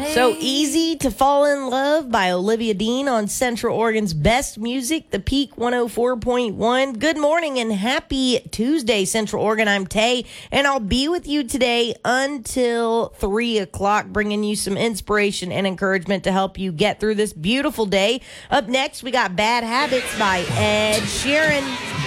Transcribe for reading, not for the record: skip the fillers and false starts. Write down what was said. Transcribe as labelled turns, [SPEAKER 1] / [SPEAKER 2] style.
[SPEAKER 1] So Easy to Fall in Love by Olivia Dean on Central Oregon's best music, The Peak 104.1. Good morning and happy Tuesday, Central Oregon. I'm Tay, and I'll be with you today until 3 o'clock, bringing you some inspiration and encouragement to help you get through this beautiful day. Up next, we got Bad Habits by Ed Sheeran.